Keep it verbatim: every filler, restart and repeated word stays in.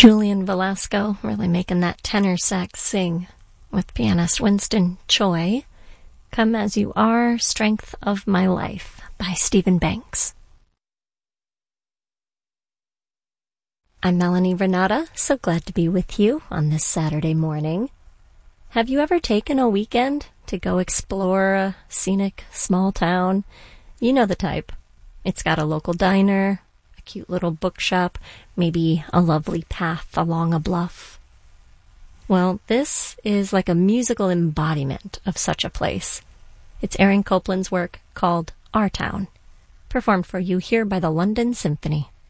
Julian Velasco really making that tenor sax sing with pianist Winston Choi. Come As You Are, Strength of My Life by Stephen Banks. I'm Melanie Renata, so glad to be with you on this Saturday morning. Have you ever taken a weekend to go explore a scenic small town? You know the type. It's got a local diner, a cute little bookshop, maybe a lovely path along a bluff. Well, this is like a musical embodiment of such a place. It's Aaron Copland's work called Our Town, performed for you here by the London Symphony.